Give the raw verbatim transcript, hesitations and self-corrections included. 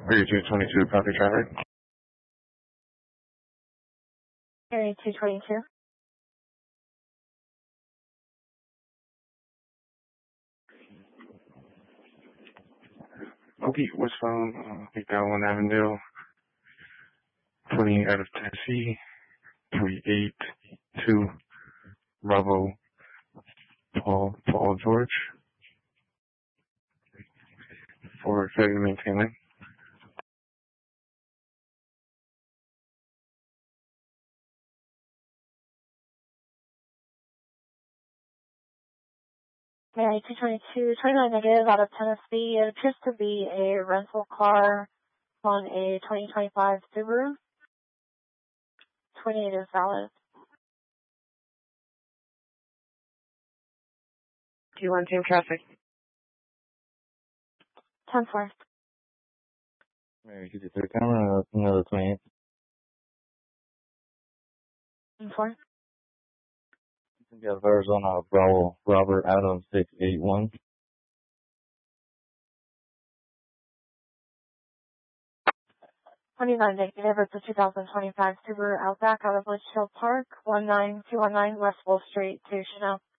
Area two twenty-two, copy traffic. Area two twenty-two. Okay, what's phone? Uh, I think that one Avondale. twenty out of Tennessee. three eight two Bravo Paul Paul George. For failure to maintain lane. Area two twenty-two, twenty-nine negative out of Tennessee. It appears to be a rental car on a twenty twenty-five Subaru. twenty-eight is valid. Do you want team traffic? ten four. Mary fifty-three camera, another twenty-eight. ten four. We got Arizona Bravo Robert Adam six eight one. twenty-nine negative, it's a two thousand twenty-five Subaru Outback out of Litchfield Park, one nine two one nine West Wolf Street to Chanel.